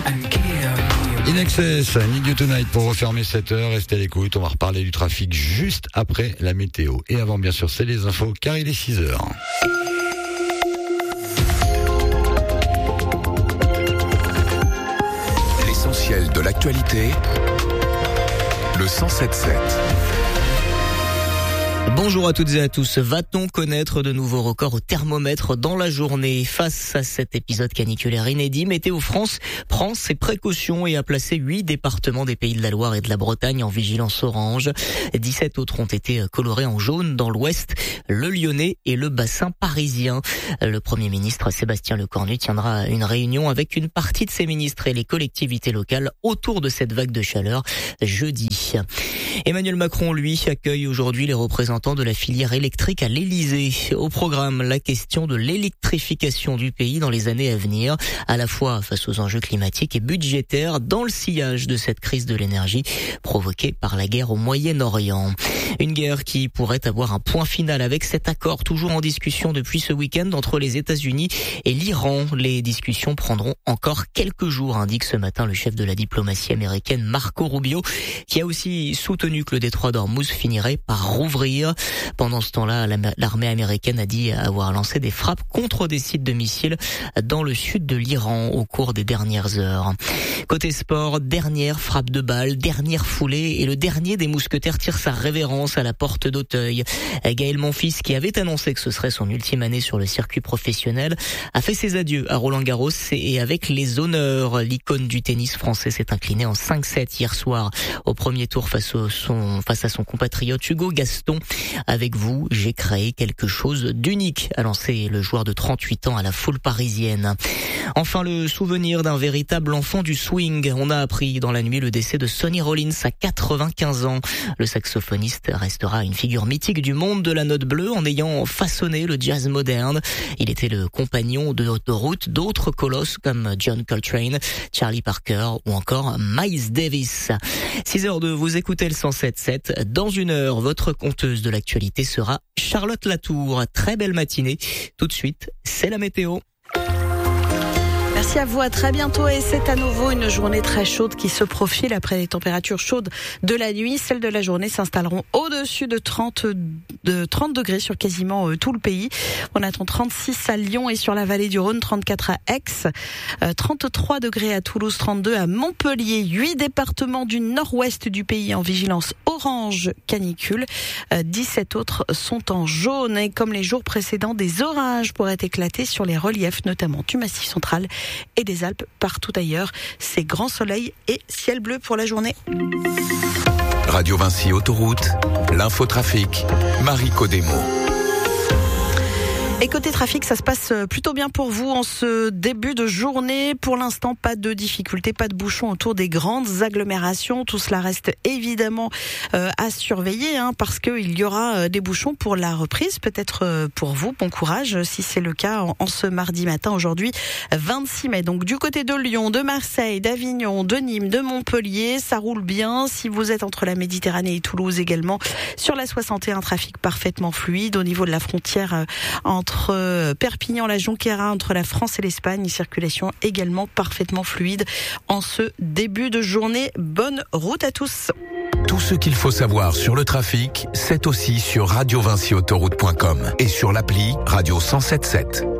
In Excess, Need You Tonight pour refermer cette heure. Restez à l'écoute, on va reparler du trafic juste après la météo. Et avant, bien sûr, c'est les infos, car il est 6h. L'essentiel de l'actualité, le 107.7. Bonjour à toutes et à tous. Va-t-on connaître de nouveaux records au thermomètre dans la journée? Face à cet épisode caniculaire inédit, Météo France prend ses précautions et a placé 8 départements des Pays de la Loire et de la Bretagne en vigilance orange. 17 autres ont été colorés en jaune dans l'ouest, le Lyonnais et le bassin parisien. Le Premier ministre Sébastien Lecornu tiendra une réunion avec une partie de ses ministres et les collectivités locales autour de cette vague de chaleur jeudi. Emmanuel Macron, lui, accueille aujourd'hui les représentants de la filière électrique à l'Elysée. Au programme, la question de l'électrification du pays dans les années à venir, à la fois face aux enjeux climatiques et budgétaires dans le sillage de cette crise de l'énergie provoquée par la guerre au Moyen-Orient. Une guerre qui pourrait avoir un point final avec cet accord toujours en discussion depuis ce week-end entre les États-Unis et l'Iran. Les discussions prendront encore quelques jours, indique ce matin le chef de la diplomatie américaine Marco Rubio, qui a aussi soutenu que le détroit d'Ormuz finirait par rouvrir. Pendant ce temps-là, l'armée américaine a dit avoir lancé des frappes contre des sites de missiles dans le sud de l'Iran au cours des dernières heures. Côté sport, dernière frappe de balle, dernière foulée et le dernier des mousquetaires tire sa révérence à la porte d'Auteuil. Gaël Monfils, qui avait annoncé que ce serait son ultime année sur le circuit professionnel, a fait ses adieux à Roland-Garros et avec les honneurs. L'icône du tennis français s'est incliné en 5-7 hier soir au premier tour face à son compatriote Hugo Gaston. Avec vous, j'ai créé quelque chose d'unique, a lancé le joueur de 38 ans à la foule parisienne. Enfin, le souvenir d'un véritable enfant du swing. On a appris dans la nuit le décès de Sonny Rollins à 95 ans. Le saxophoniste restera une figure mythique du monde de la note bleue en ayant façonné le jazz moderne. Il était le compagnon de route d'autres colosses comme John Coltrane, Charlie Parker ou encore Miles Davis. 6h02, vous écoutez le 107.7. Dans une heure, votre conteuse de l'actualité sera Charlotte Latour. Très belle matinée. Tout de suite, c'est la météo. Merci à vous, à très bientôt et c'est à nouveau une journée très chaude qui se profile après les températures chaudes de la nuit. Celles de la journée s'installeront au-dessus de 30 degrés sur quasiment tout le pays. On attend 36 à Lyon et sur la vallée du Rhône, 34 à Aix, 33 degrés à Toulouse, 32 à Montpellier. 8 départements du nord-ouest du pays en vigilance orange canicule. 17 autres sont en jaune et comme les jours précédents, des orages pourraient éclater sur les reliefs, notamment du Massif central et des Alpes. Partout ailleurs, c'est grand soleil et ciel bleu pour la journée. Radio Vinci Autoroute, l'infotrafic, Marie Codemo. Et côté trafic, ça se passe plutôt bien pour vous en ce début de journée. Pour l'instant, pas de difficultés, pas de bouchons autour des grandes agglomérations. Tout cela reste évidemment à surveiller parce qu'il y aura des bouchons pour la reprise. Peut-être pour vous, bon courage si c'est le cas en ce mardi matin, aujourd'hui 26 mai. Donc du côté de Lyon, de Marseille, d'Avignon, de Nîmes, de Montpellier, ça roule bien. Si vous êtes entre la Méditerranée et Toulouse également, sur la 61, trafic parfaitement fluide. Au niveau de la frontière entre Perpignan, la Jonquera, entre la France et l'Espagne, circulation également parfaitement fluide en ce début de journée. Bonne route à tous. Tout ce qu'il faut savoir sur le trafic, c'est aussi sur radiovinciautoroute.com et sur l'appli Radio 107.7.